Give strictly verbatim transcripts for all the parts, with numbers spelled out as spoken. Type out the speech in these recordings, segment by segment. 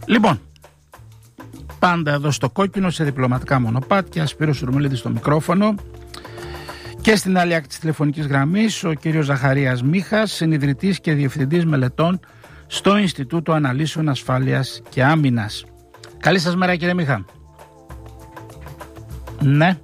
Λοιπόν, πάντα εδώ στο κόκκινο, σε διπλωματικά μονοπάτια, Σπύρος Ουρμελίδης στο μικρόφωνο και στην άλλη άκρη της τηλεφωνικής γραμμής ο κύριος Ζαχαρίας Μίχας, συνιδρυτής και διευθυντής μελετών στο Ινστιτούτο Αναλύσεων Ασφάλειας και Άμυνας. Καλή σας μέρα, κύριε Μίχα. Ναι.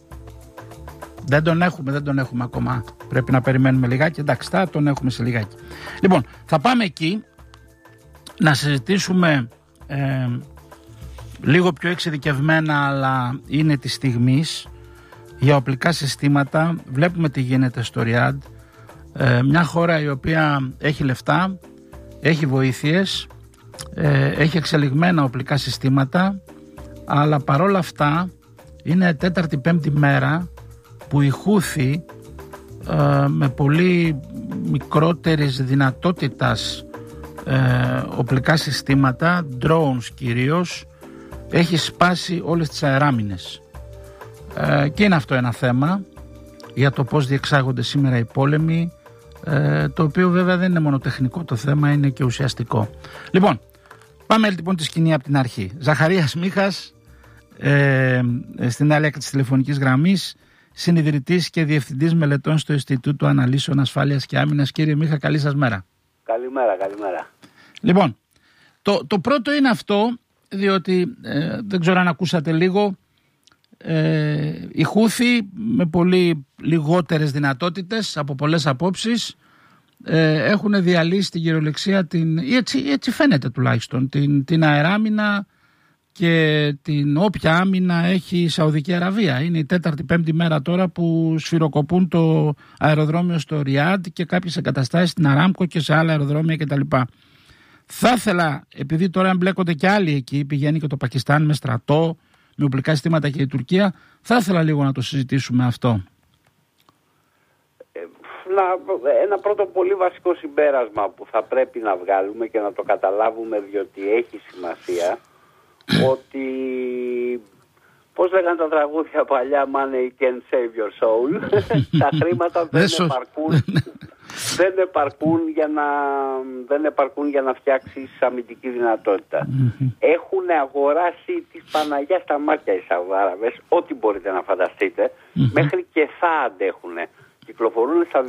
Δεν τον έχουμε, δεν τον έχουμε ακόμα. Πρέπει να περιμένουμε λιγάκι. Εντάξει, θα τον έχουμε σε λιγάκι. Λοιπόν, θα πάμε εκεί να συζητήσουμε ε, λίγο πιο εξειδικευμένα, αλλά είναι της στιγμής, για οπλικά συστήματα. Βλέπουμε τι γίνεται στο Ριάντ. Ε, μια χώρα η οποία έχει λεφτά, έχει βοήθειες, ε, έχει εξελιγμένα οπλικά συστήματα, αλλά παρόλα αυτά είναι τέταρτη πέμπτη μέρα που οι Χούθοι ε, με πολύ μικρότερης δυνατότητας ε, οπλικά συστήματα, drones κυρίως, έχει σπάσει όλες τις αεράμινες. Ε, και είναι αυτό ένα θέμα για το πώς διεξάγονται σήμερα οι πόλεμοι, ε, το οποίο βέβαια δεν είναι μόνο τεχνικό το θέμα, είναι και ουσιαστικό. Λοιπόν, πάμε λοιπόν τη σκηνή από την αρχή. Ζαχαρίας Μίχας, ε, στην άλλη άκρη της τηλεφωνικής γραμμής, συνιδρυτής και διευθυντής μελετών στο Ινστιτούτο Αναλύσεων Ασφάλειας και Άμυνας. Κύριε Μίχα, καλή σας μέρα. Καλημέρα, καλημέρα. Λοιπόν, το, το πρώτο είναι αυτό, διότι ε, δεν ξέρω αν ακούσατε λίγο, ε, οι Χούθοι με πολύ λιγότερες δυνατότητες από πολλές απόψεις ε, έχουν διαλύσει την κυριολεξία, την, έτσι, έτσι φαίνεται τουλάχιστον, την, την αεράμινα και την όποια άμυνα έχει η Σαουδική Αραβία. Είναι η τέταρτη πέμπτη μέρα τώρα που σφυροκοπούν το αεροδρόμιο στο Ριάντ και κάποιες εγκαταστάσεις στην Αράμκο και σε άλλα αεροδρόμια κτλ. Θα ήθελα, επειδή τώρα εμπλέκονται και άλλοι εκεί, πηγαίνει και το Πακιστάν με στρατό, με οπλικά συστήματα και η Τουρκία, θα ήθελα λίγο να το συζητήσουμε αυτό. Ε, να, ένα πρώτο πολύ βασικό συμπέρασμα που θα πρέπει να βγάλουμε και να το καταλάβουμε, διότι έχει σημασία, ότι πώς λέγανε τα τραγούδια παλιά, money can save your soul. Τα χρήματα δεν επαρκούν, δεν επαρκούν για να, δεν επαρκούν για να φτιάξεις αμυντική δυνατότητα. Έχουν αγοράσει της Παναγιάς στα μάτια οι Σαουδάραβες, ό,τι μπορείτε να φανταστείτε, μέχρι και θα αντέχουν. Κυκλοφορούν στα,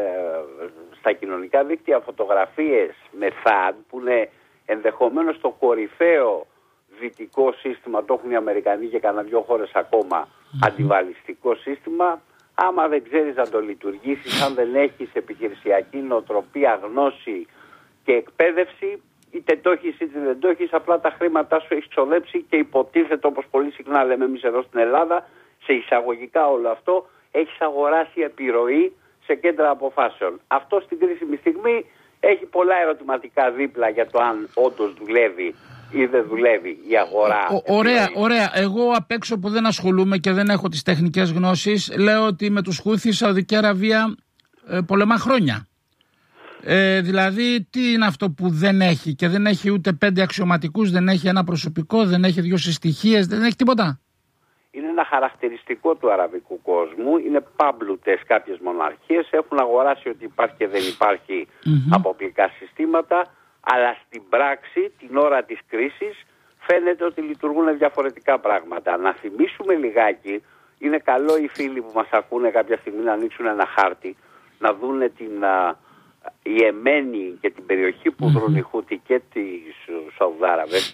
στα κοινωνικά δίκτυα φωτογραφίες με θαντ που είναι ενδεχομένως το κορυφαίο δυτικό σύστημα, το έχουν οι Αμερικανοί και κανένα δυο χώρες ακόμα, mm-hmm. αντιβαλιστικό σύστημα. Άμα δεν ξέρεις να το λειτουργήσεις, αν δεν έχεις επιχειρησιακή νοοτροπία, γνώση και εκπαίδευση, είτε το έχεις είτε δεν το έχεις, απλά τα χρήματά σου έχεις ξοδέψει και υποτίθεται, όπως πολύ συχνά λέμε εμείς εδώ στην Ελλάδα, σε εισαγωγικά όλο αυτό, έχεις αγοράσει επιρροή σε κέντρα αποφάσεων. Αυτό στην κρίσιμη στιγμή έχει πολλά ερωτηματικά δίπλα για το αν όντως δουλεύει ή δεν δουλεύει η αγορά. Ο, ωραία, ωραία. Εγώ απ' έξω που δεν ασχολούμαι και δεν έχω τις τεχνικές γνώσεις, λέω ότι με τους Χούθη η Σαουδική Αραβία ε, πολεμά χρόνια. Ε, δηλαδή τι είναι αυτό που δεν έχει, και δεν έχει ούτε πέντε αξιωματικούς, δεν έχει ένα προσωπικό, δεν έχει δύο συστοιχίες, δεν έχει τίποτα. Είναι ένα χαρακτηριστικό του αραβικού κόσμου, είναι πάμπλουτες κάποιες μοναρχίες, έχουν αγοράσει ότι υπάρχει και δεν υπάρχει mm-hmm. αποπλικά συστήματα, αλλά στην πράξη, την ώρα της κρίσης, φαίνεται ότι λειτουργούν διαφορετικά πράγματα. Να θυμίσουμε λιγάκι, είναι καλό οι φίλοι που μας ακούνε κάποια στιγμή να ανοίξουν ένα χάρτη, να δούνε την α, Ιεμένη και την περιοχή που δρούν οι Χούθοι και τις Σαουδάραβες.